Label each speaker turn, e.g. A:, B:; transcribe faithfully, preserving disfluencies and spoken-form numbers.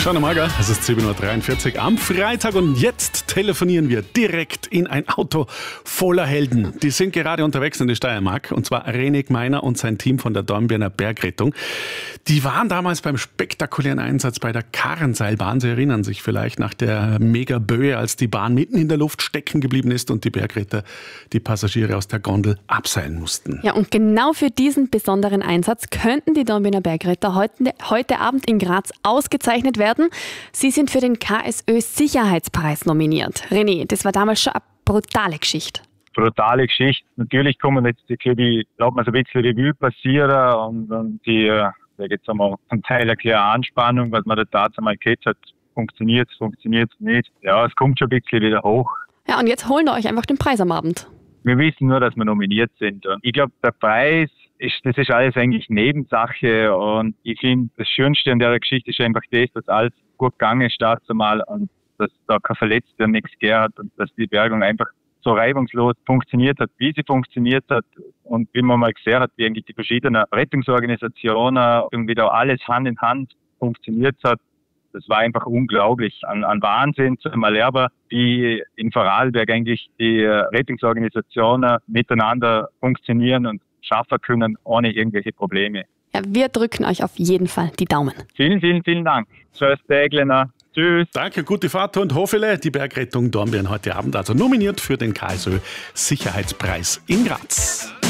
A: Schauen wir mal, gell? Es ist sieben Uhr dreiundvierzig am Freitag und jetzt telefonieren wir direkt in ein Auto voller Helden. Die sind gerade unterwegs in die Steiermark und zwar René Gmeiner und sein Team von der Dornbirner Bergrettung. Die waren damals beim spektakulären Einsatz bei der Karrenseilbahn. Sie erinnern sich vielleicht nach der Megaböe, als die Bahn mitten in der Luft stecken geblieben ist und die Bergretter die Passagiere aus der Gondel abseilen mussten.
B: Ja, und genau für diesen besonderen Einsatz könnten die Dornbirner Bergretter heute, heute Abend in Graz ausgezeichnet werden. Sie sind für den K S Ö-Sicherheitspreis nominiert. René, das war damals schon eine brutale Geschichte.
C: Brutale Geschichte. Natürlich kommen jetzt die, die glaubt man so ein bisschen Revue passieren und, und die, da gibt es einmal zum Teil eine klare Anspannung, was man da dazu mal gehört hat. Funktioniert es, funktioniert es nicht. Ja, es kommt schon ein bisschen wieder hoch.
B: Ja, und jetzt holen wir euch einfach den Preis am Abend.
C: Wir wissen nur, dass wir nominiert sind. Und ich glaube, der Preis, ist, das ist alles eigentlich Nebensache. Und ich finde, das Schönste an der Geschichte ist einfach das, dass alles gut gegangen ist dazu mal und dass da kein Verletzter nichts gehört und dass die Bergung einfach so reibungslos funktioniert hat, wie sie funktioniert hat. Und wie man mal gesehen hat, wie eigentlich die verschiedenen Rettungsorganisationen irgendwie da alles Hand in Hand funktioniert hat. Das war einfach unglaublich. An, an Wahnsinn zu mal erleben, wie in Vorarlberg eigentlich die Rettungsorganisationen miteinander funktionieren und schaffen können, ohne irgendwelche Probleme.
B: Ja, wir drücken euch auf jeden Fall die Daumen.
C: Vielen, vielen, vielen Dank. Tschüss, Täglener. Tschüss.
A: Danke, gute Fahrt und Hofele. Die Bergrettung Dornbirn heute Abend also nominiert für den K S Ö-Sicherheitspreis in Graz.